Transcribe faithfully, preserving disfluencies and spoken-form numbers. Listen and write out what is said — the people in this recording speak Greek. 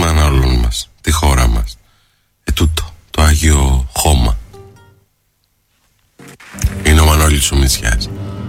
μάνα όλων μας, τη χώρα μας. Ετούτο, το Άγιο Χώμα. Είναι ο Μανώλης ο Μητσιάς.